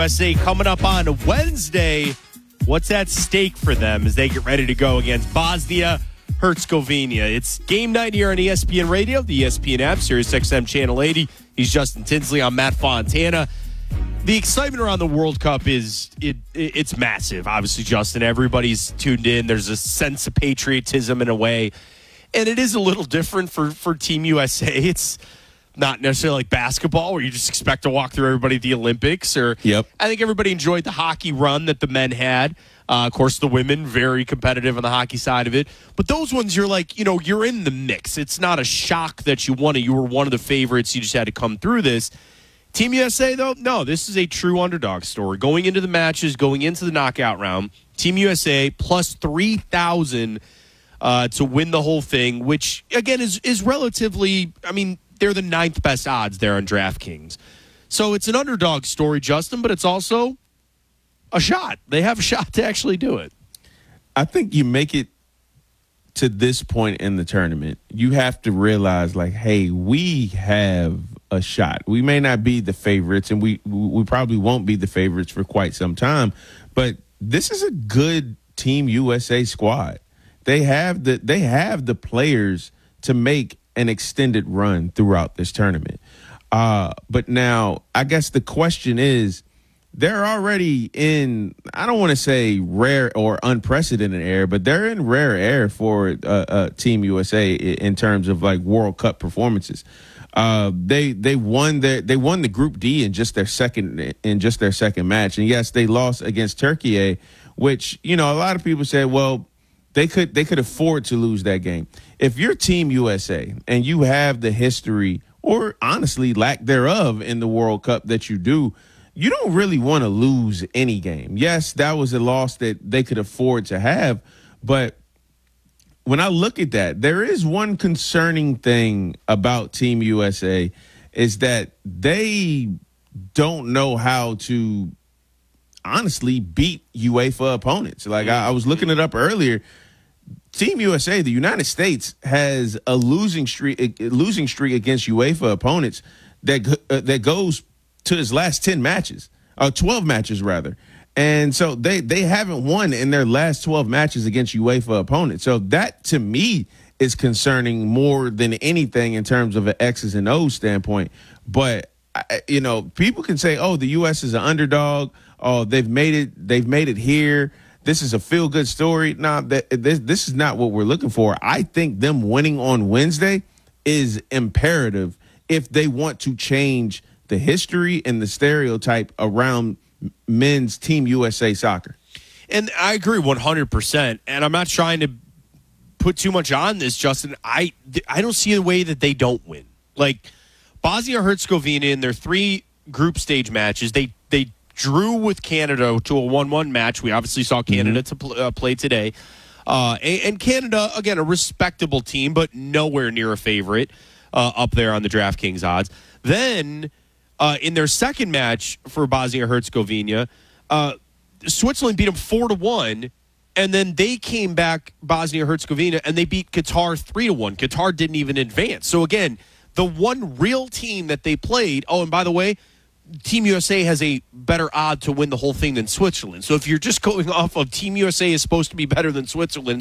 USA coming up on Wednesday. What's at stake for them as they get ready to go against Bosnia Herzegovina? It's game night here on ESPN Radio, the ESPN app, Sirius XM Channel 80. He's Justin Tinsley. I'm Matt Fontana. The excitement around the World Cup it's massive. Obviously, Justin, everybody's tuned in. There's a sense of patriotism in a way, and it is a little different for Team USA. It's not necessarily like basketball where you just expect to walk through everybody at the Olympics. I think everybody enjoyed the hockey run that the men had. Of course, the women, very competitive on the hockey side of it. But those ones, you're like, you're in the mix. It's not a shock that you won it. You were one of the favorites. You just had to come through this. Team USA, though, no, this is a true underdog story. Going into the matches, going into the knockout round, Team USA plus 3,000 to win the whole thing, which, again, is relatively, they're the 9th best odds there on DraftKings. So it's an underdog story, Justin, but it's also a shot. They have a shot to actually do it. I think you make it to this point in the tournament, you have to realize, hey, we have a shot. We may not be the favorites, and we probably won't be the favorites for quite some time, but this is a good Team USA squad. They have the players to make an extended run throughout this tournament. But now, I guess the question is, they're already in, I don't want to say rare or unprecedented air, but they're in rare air for Team USA in terms of World Cup performances. They won the Group D in just their second match, and yes, they lost against Turkey, which a lot of people said, well, they could afford to lose that game. If you're Team USA and you have the history, or honestly lack thereof, in the World Cup that you do, you don't really want to lose any game. Yes, that was a loss that they could afford to have, but when I look at that, there is one concerning thing about Team USA, is that they don't know how to honestly beat UEFA opponents. I was looking it up earlier. Team USA, the United States, has a losing streak against UEFA opponents that goes to his last 10 matches, 12 matches rather. And so they haven't won in their last 12 matches against UEFA opponents. So that, to me, is concerning more than anything in terms of an X's and O's standpoint. But, people can say, oh, the U.S. is an underdog. Oh, they've made it here. This is a feel-good story. No, this is not what we're looking for. I think them winning on Wednesday is imperative if they want to change the history and the stereotype around men's Team USA soccer. And I agree 100%. And I'm not trying to put too much on this, Justin. I don't see a way that they don't win. Bosnia-Herzegovina in their 3 group stage matches, they drew with Canada to a 1-1 match. We obviously saw Canada to play today. And Canada, again, a respectable team, but nowhere near a favorite up there on the DraftKings odds. Then in their second match for Bosnia-Herzegovina, Switzerland beat them 4-1, and then they came back, Bosnia-Herzegovina, and they beat Qatar 3-1. Qatar didn't even advance. So again, the one real team that they played, oh, and by the way, Team USA has a better odd to win the whole thing than Switzerland. So if you're just going off of Team USA is supposed to be better than Switzerland,